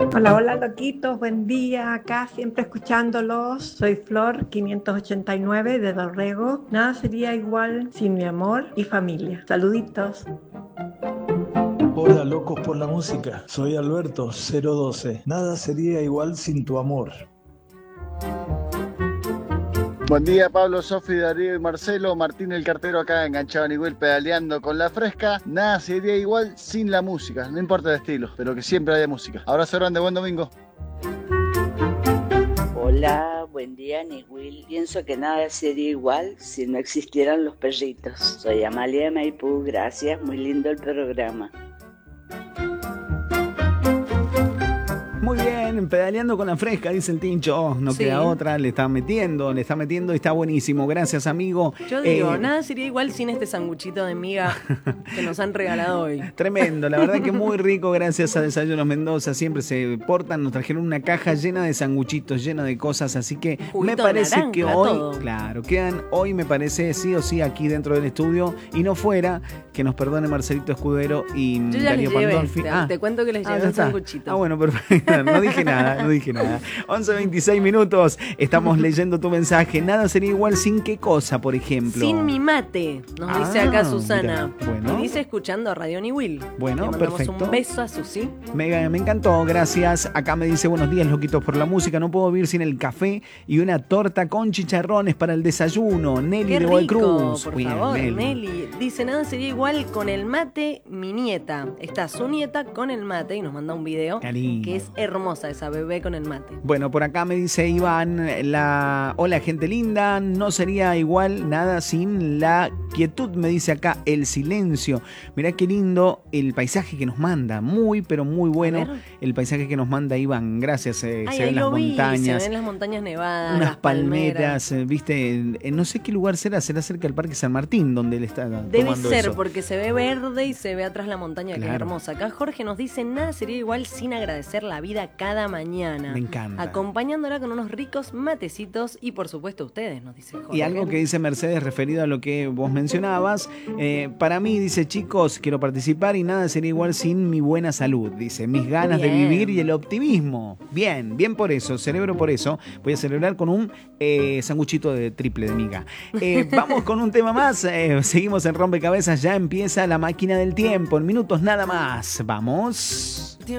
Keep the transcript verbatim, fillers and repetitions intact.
Hola, hola, loquitos, buen día. Acá siempre escuchándolos. Soy Flor quinientos ochenta y nueve de Dorrego. Nada sería igual sin mi amor y familia. Saluditos. Hola, locos por la música. Soy Alberto, cero doce. Nada sería igual sin tu amor. Buen día, Pablo, Sofi, Darío y Marcelo. Martín el cartero acá, enganchado en igual, pedaleando con la fresca. Nada sería igual sin la música, no importa el estilo, pero que siempre haya música. Abrazo grande, buen domingo. Hola, buen día, Niwil. Pienso que nada sería igual si no existieran los perritos. Soy Amalia de Maipú, gracias, muy lindo el programa. Muy bien, pedaleando con la fresca, dice el Tincho. No Sí. queda otra, le está metiendo, le está metiendo y está buenísimo. Gracias, amigo. Yo digo, Eh, nada sería igual sin este sanguchito de miga que nos han regalado hoy. Tremendo, la verdad que muy rico, gracias a Desayunos Mendoza. Siempre se portan, nos trajeron una caja llena de sanguchitos, llena de cosas. Así que Juguito me de parece naranja, que hoy, todo. claro, quedan hoy, me parece, sí o sí, aquí dentro del estudio. Y no fuera, que nos perdone Marcelito Escudero y Yo ya Darío les llevé, Pandolfi. te, Ah, te cuento que les ah, llevé ya un está. sanguchito. Ah, bueno, perfecto. No dije nada, no dije nada. once veintiséis minutos, estamos leyendo tu mensaje. Nada sería igual sin qué cosa, por ejemplo. Sin mi mate, nos dice Ah, acá Susana. mira, bueno. Y dice escuchando a Radio Niwil. Bueno, Le mandamos perfecto. un beso a Susi. Me, me encantó, gracias. Acá me dice, buenos días, loquitos por la música. No puedo vivir sin el café y una torta con chicharrones para el desayuno. Nelly Qué de rico, Guaycruz. por Bien, favor, Nelly. Nelly. Dice, nada sería igual con el mate, mi nieta. Está su nieta con el mate y nos manda un video. Qué lindo. Que es hermosa esa bebé con el mate. Bueno, por acá me dice Iván, la hola gente linda, no sería igual nada sin la quietud, me dice acá, el silencio. Mirá qué lindo el paisaje que nos manda, muy pero muy bueno A ver. el paisaje que nos manda Iván, gracias, eh, Ay, se ahí ven las lo vi, montañas. se ven las montañas nevadas, Unas las palmeras. palmeras, eh, viste, en- en no sé qué lugar será, será cerca del Parque San Martín, donde él está Debe tomando ser, eso. porque se ve verde y se ve atrás la montaña, que es Claro. hermosa. Acá Jorge nos dice, nada sería igual sin agradecer la vida cada mañana. Me encanta. Acompañándola con unos ricos matecitos y por supuesto ustedes, nos dice Jorge. Y algo que dice Mercedes referido a lo que vos mencionabas, eh, para mí, dice, chicos, quiero participar y nada sería igual sin mi buena salud, dice, mis ganas de Bien. vivir y el optimismo. Bien, bien por eso, celebro por eso. Voy a celebrar con un eh, sanguchito de triple de miga. Eh, vamos con un tema más, eh, seguimos en Rompecabezas, ya empieza la máquina del tiempo, en minutos nada más. Vamos.